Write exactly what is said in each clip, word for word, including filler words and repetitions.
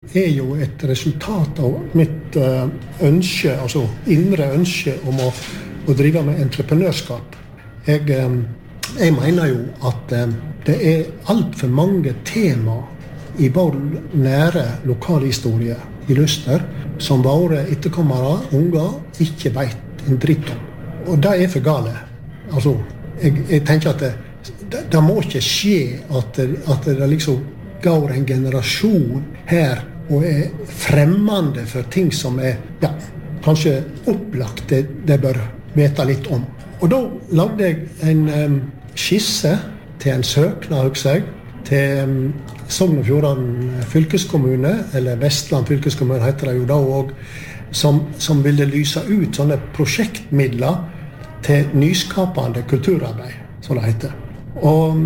er jo et resultat av mitt uh, ønske, altså indre ønske om å, å drive med entreprenørskap. Jeg, um, jeg mener jo at um, det er alt for mange tema i vår nære lokalhistorie i Luster som våre etterkommere, unger, ikke vet en dritt om. Og det er for gale. Altså, jeg, jeg tenker at det, det, det må ikke skje at det, at det liksom går en generasjon her og er fremmende for ting som er, ja, kanskje opplagt det, det bør vite litt om. Og da lagde jeg en um, skisse til en søknad, husker jeg, til um, Sogn og Fjordane fylkeskommune, eller Vestland fylkeskommune heter det jo da også, som, som ville lyse ut sånne prosjektmidler til nyskapende kulturarbeid, som det heter. Og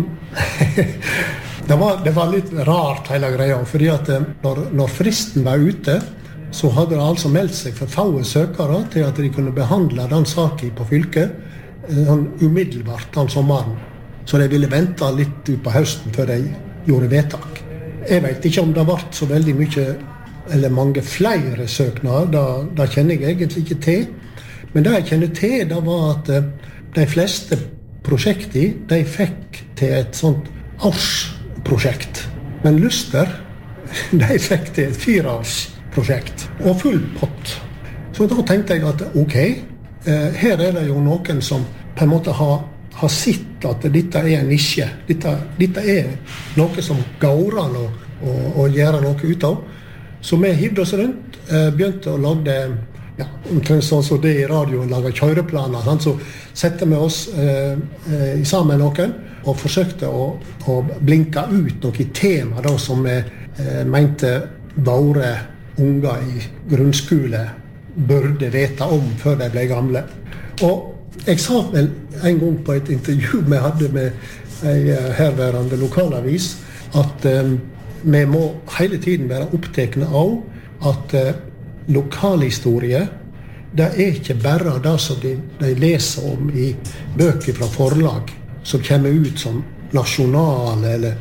det, var, det var litt rart hele greia, fordi at når, når fristen var ute, så hadde det altså meldt seg for få søkere til at de kunne behandle den saken på fylket sånn umiddelbart den sommeren. Så de ville vente litt ut på høsten før de gjorde vedtak. Jeg vet ikke om det ble så veldig mye, eller mange flere søknader, da, da kjenner jeg egentlig ikke til. Men det jeg kjenner til, det var at de fleste prosjekter, de fikk til et sånt årsprosjekt. Men Luster, de fikk til et fireårsprosjekt, og full pott. Så da tenkte jeg at ok, her er det jo noen som på en måte har har sett at dette er en nisje. Dette, dette er noe som går an å, å, å gjøre noe ut av. Så vi hivde oss rundt, eh, begynte å lage, ja, omtrent sånn som det i radioen, lage kjøreplaner. Sant? Så sette vi oss eh, eh, sammen med noen og forsøkte å, å blinke ut noe tema da, som vi eh, mente våre unger i grunnskole burde vite om før de ble gamle. Og jeg sa vel en gang på et intervju vi hadde med en herværende lokalavis at um, vi må hele tiden være opptekne av at uh, lokalhistorie, det er ikke bare det som de, de leser om i bøker fra forlag som kommer ut som nasjonale eller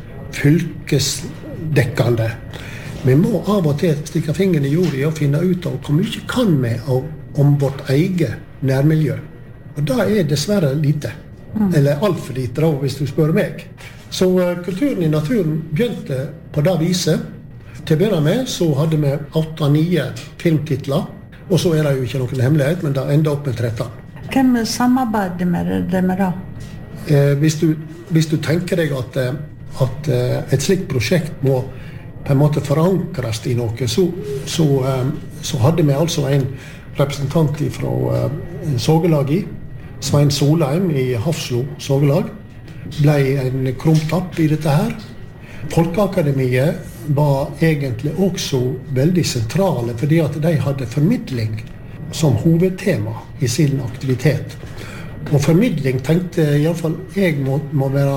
fylkesdekkende. Vi må av og til stikke fingeren i jorda og finne ut av hvor mye kan vi av, om vårt eget nærmiljø. Og da er dessverre lite. Mm. Eller alt for lite, da, hvis du spør meg. Så uh, kulturen i naturen begynte på det viset. Til å begynne med så hadde vi åtte-ni filmtitler. Og så er det jo ikke noen hemmelighet, men det enda opp med tretten. Hvem samarbeider med det med da? Eh, hvis, du, hvis du tenker deg at, at uh, et slikt prosjekt må på en måte forankres i noe, så, så, um, så hadde vi altså en representant fra uh, Sågelaget, Svein Solheim i Hafslo Sågelag, ble en krumtapp i dette her. Folkeakademiet var egentlig også veldig sentrale, fordi at de hadde formidling som hovedtema i sin aktivitet. Og formidling tenkte i alle fall jeg må, må være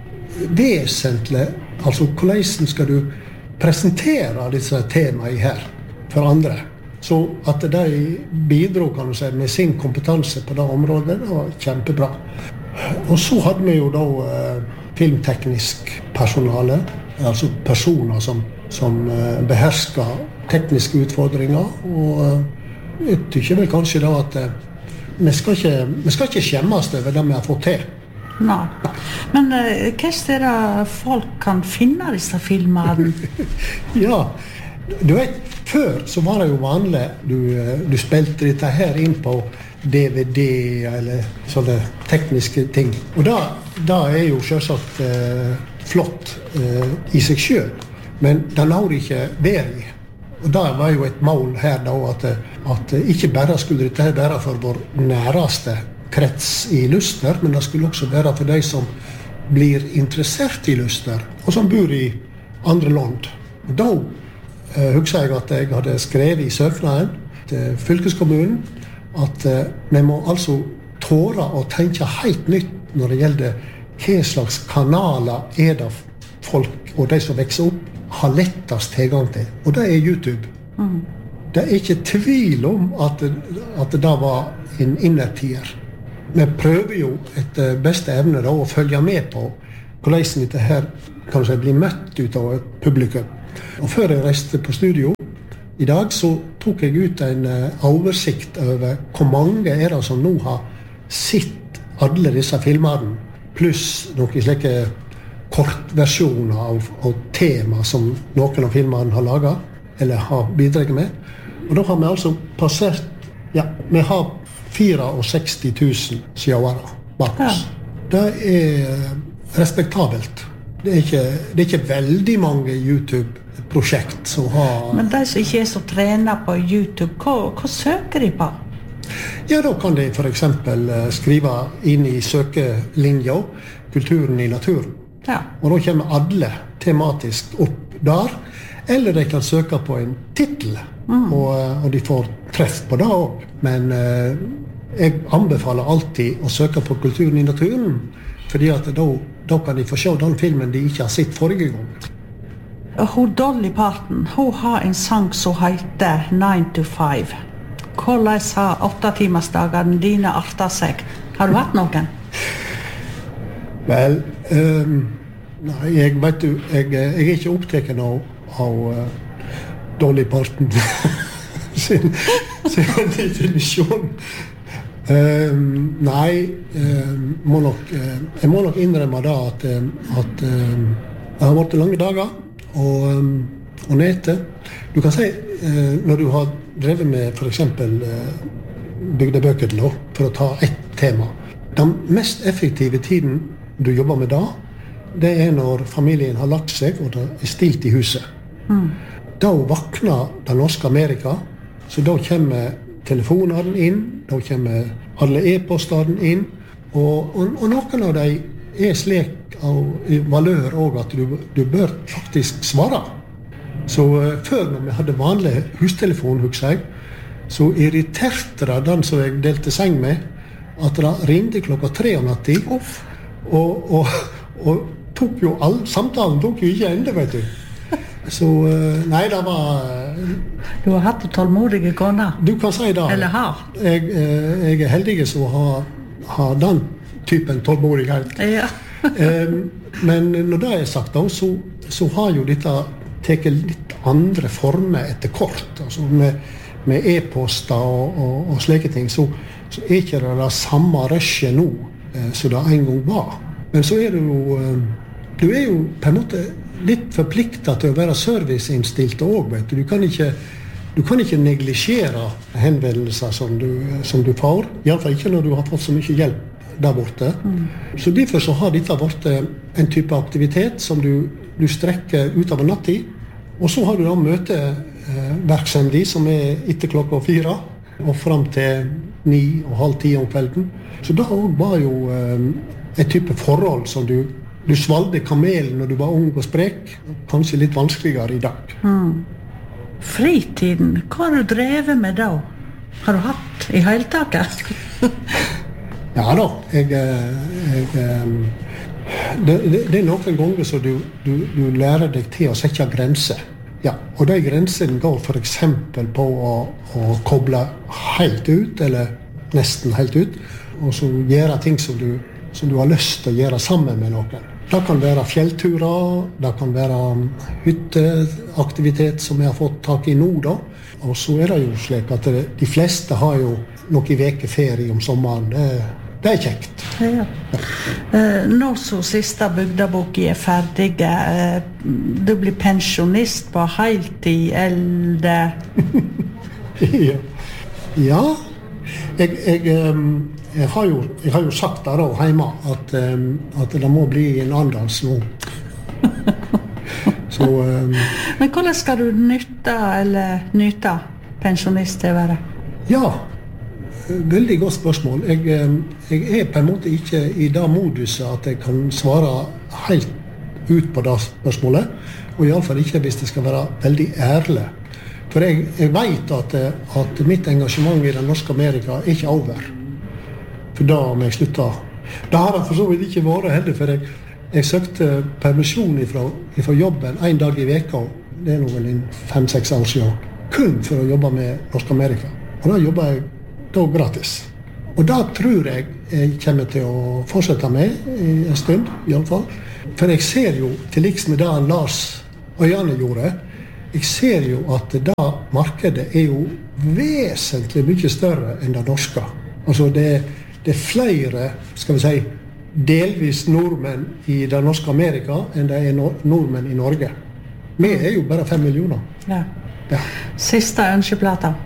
vesentlig, altså hvordan skal du presentere disse temaene her for andre. Så at de bidro, kan du si, med sin kompetanse på det området, det var kjempebra. Og så hadde vi jo da eh, filmteknisk personale, altså personer som, som eh, behersker tekniske utfordringer, og eh, jeg tykker vel kanskje da at eh, vi, skal ikke, vi skal ikke skjemmes over det vi har fått til. Nei. Men eh, hva er det folk kan finne disse filmene? Ja, du vet, før så var det jo vanlig, du, du spilte dette her inn på D V D eller sånne tekniske ting. Og da, da er jo selvsagt eh, flott eh, i seg selv, men det lar ikke være i. Og da var jo et mål her da, at, at ikke bare skulle dette her være for vår næreste krets i Luster, men det skulle også være for de som blir interessert i Luster, og som bor i andre land. Og da Uh, husker jeg at jeg hadde skrevet i søknaden til fylkeskommunen at uh, vi må altså tåre å tenke helt nytt når det gjelder hva slags kanaler er det folk og de som vokser opp har lettest tilgang til. Og det er YouTube. Mm. Det er ikke tvil om at, at det var en innertier. Vi prøver jo etter beste evne da, å følge med på hvordan dette her kan si, blir møtt ut av et publikum. Og før jeg reiste på studio i dag, så tok jeg ut en uh, oversikt over hvor mange er det som nå har sett alle disse filmene, pluss noen slike kortversjoner av, av tema som noen av filmene har laget, eller har bidraget med. Og da har vi altså passert, ja, vi har sekstifire tusen seere bak oss. Det er respektabelt. Det er ikke, det er ikke veldig mange YouTube-prosjekt som har... Men de som ikke er så trenet på YouTube, hva, hva søker de på? Ja, da kan de for eksempel skrive inn i søkelinja kulturen i naturen. Ja. Og da kommer alle tematisk opp der. Eller de kan søke på en titel, mm. og, og de får treff på det også. Men eh, jeg anbefaler alltid å søke på kulturen i naturen, fordi at da, da kan de få se den filmen de ikke har sett forrige gang. Hun Dolly Parton, hun har en sang som heter nine to five. Hvordan har åttetimersdagene dine artet seg? Har du hatt noen? Vel, um, nei, jeg vet du, jeg, jeg er ikke opptatt av, av uh, Dolly Parton sin, sin definisjon. Um, nei, um, må nok, uh, jeg må nok innrømme da at, um, at um, det har vært lange dager og, um, og nete. Du kan si, uh, når du har drevet med for eksempel uh, bygdebøker nå, for å ta ett tema, den mest effektive tiden du jobber med da, det er når familien har lagt seg og det er stilt i huset. Mm. Da vakner den norske Amerika, så da kommer telefonene inn, da kommer alle e-postene inn, og, og, og noen av dem er slik av valør også at du, du bør faktisk svare. Så uh, før når vi hadde vanlig hustelefon, husker jeg, så irriterte det den som jeg delte seng med, at det ringte klokka tre om natten. Uff. Og, og, og tok jo all, samtalen tok jo ikke ende, vet du. Så, nei, det var... Du har hatt tålmodige koner. Du kan si det. Eller har. Jeg, jeg er heldig som har, har den typen tålmodighet. Ja. Men når det er sagt, da, så, så har jo dette tatt litt andre former etter kort. Altså med, med e-poster og, og, og slike ting, så, så er ikke det det samme rushet nå som det en gang var. Men så er du jo, du er jo på en måte litt forpliktet til å være serviceinnstilt også, vet du. Du kan ikke, du kan ikke neglisjere henvendelser som du, som du får, i alle fall ikke når du har fått så mye hjelp der borte. Mm. Så derfor så har dette vært en type aktivitet som du, du strekker ut av natten, og så har du da møteverksemlig som er etter klokka fire, og frem til ni og halv ti om kvelden. Så det var jo um, et type forhold som du, du svalgte kamelen når du var ung og sprek. Kanskje litt vanskeligere i dag. Mm. Fritiden, hva har du drevet med da? Har du hatt i hele taket? Ja da, jeg, jeg, det, det, det er noen ganger så du, du, du lærer deg til å sette grenser. Ja, og de grensene går for eksempel på å, å koble helt ut, eller nesten helt ut, og så gjøre ting som du, som du har lyst til å gjøre sammen med noen. Det kan være fjellturer, det kan være hytteaktivitet som jeg har fått tak i nå da. Og så er det jo slik at det, de fleste har jo noen veker ferie om sommeren. Det, det er kjekt. Ja. Ja. Uh, nå så siste bygdeboken er ferdig. Uh, du blir pensjonist på heltid, eller? ja. ja. Jeg, jeg, um, jeg, har jo, jeg har jo sagt det da hjemme at, um, at det må bli en andans nå. Så, um, Men hvordan skal du nytte eller nyte pensjonist til å være? Ja, veldig godt spørsmål. Jeg, jeg er på en måte ikke i det moduset at jeg kan svare helt ut på det spørsmålet, og i alle fall ikke hvis det skal være veldig ærlig. For jeg, jeg vet at, at mitt engasjement i den norske Amerika er ikke over. For da må jeg slutte. Det har det for så vidt ikke vært heller, for jeg, jeg søkte permisjon ifra, ifra jobben en dag i veka, det er nå vel en fem-seks år siden, kun for å jobbe med norske Amerika. Og da jobber jeg da gratis. Og da tror jeg jeg kommer til å fortsette med i en stund, i alle fall. For jeg ser jo til liks med det Lars Øyane gjorde, jeg ser jo at det markedet er jo vesentlig mye større enn det norske. Altså det, det er flere, skal vi si, delvis nordmenn i det norske Amerika enn det er nordmenn i Norge. Vi er jo bare fem millioner. Ja. Ja. Siste ønskeplata.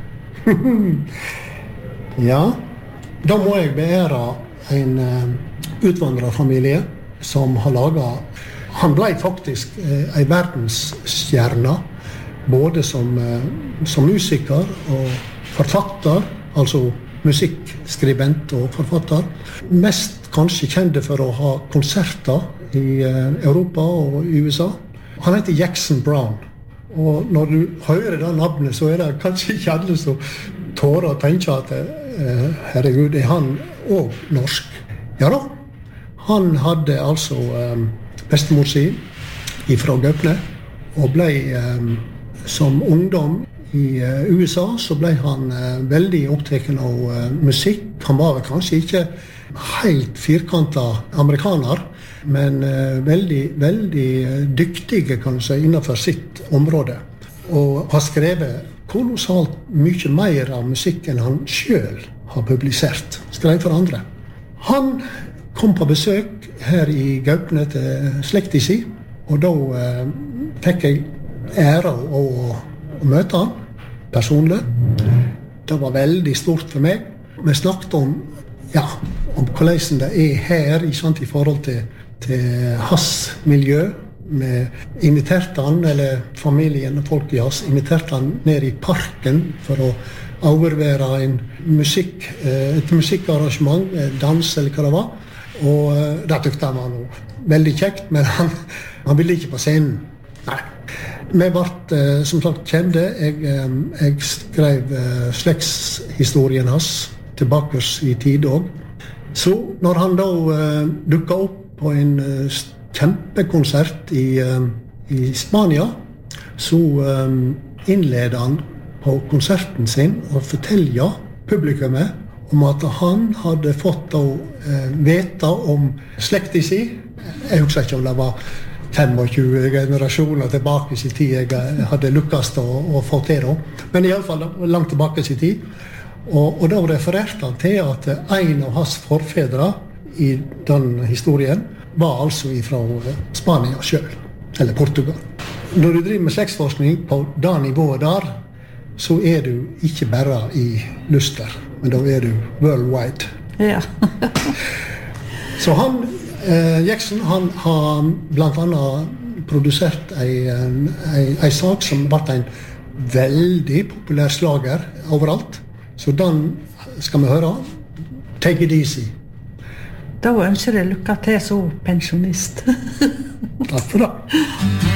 Ja, da må jeg beære en uh, utvandrerfamilie som har laget, han ble faktisk uh, en verdensstjerne, både som, uh, som musiker og forfatter, altså musikkskribent og forfatter. Mest kanskje kjente for å ha konserter i uh, Europa og i U S A. Han heter Jackson Browne. Og når du hører det navnet, så er det kanskje ikke alle som tårer å tenke at uh, herregud, er han også norsk? Ja da, han hadde altså um, bestemor si fra Gaupne, og ble um, som ungdom i uh, U S A, så ble han uh, veldig opptatt av uh, musikk. Han var kanskje ikke helt firkantet amerikaner, men uh, veldig, veldig dyktige, kan du si, innenfor sitt område. Og har skrevet kolossalt mye mer av musikk enn han selv har publisert. Skrev for andre. Han kom på besøk her i Gaupne til slekta si, og da uh, fikk jeg ære å, å møte han personlig. Det var veldig stort for meg. Vi snakket om, ja, om hvordan det er her i, sant, i forhold til, til hans miljø. Vi inviterte han, eller familien og folk i hans, inviterte han ned i parken for å overvære en musikk, et musikkarrangement, dans eller hva det var. Og det tykte han var noe veldig kjekt, men han, han ville ikke på scenen. Nei. Vi ble, som sagt, kjente. Jeg, jeg skrev slektshistorien hans tilbake i tid også. Så når han da dukket opp på en kjempekonsert i, i Spania, så innledet han på konserten sin og fortelte publikummet om at han hadde fått å eh, vite om slekta si. Jeg husker ikke om det var tjuefem generasjoner tilbake i sin tid jeg hadde lukkast å, å få til da. Men i alle fall langt tilbake i sin tid. Og, og da refererte han til at en av hans forfedre i den historien var altså fra Spania selv, eller Portugal. Når du driver med slektsforskning på det nivået der, så er du ikke bare i Luster, men da er du worldwide. Ja. Så han, eh, Jackson, han har blant annet produsert en, en, en sak som ble en veldig populær slager overalt. Så den skal vi høre. Take it easy. Da ønsker jeg lykke til som pensjonist. Takk for det.